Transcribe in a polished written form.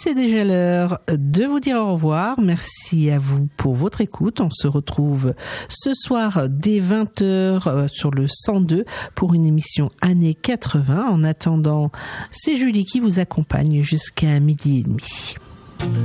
c'est déjà l'heure de vous dire au revoir. Merci à vous pour votre écoute. On se retrouve ce soir dès 20h sur le 102 pour une émission années 80. En attendant, c'est Julie qui vous accompagne jusqu'à 12h30.